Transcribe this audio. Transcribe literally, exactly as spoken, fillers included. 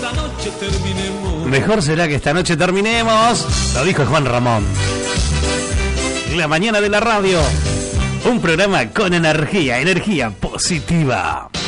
esta noche terminemos. Mejor será que esta noche terminemos. Lo dijo Juan Ramón. La mañana de la radio. Un programa con energía, energía positiva.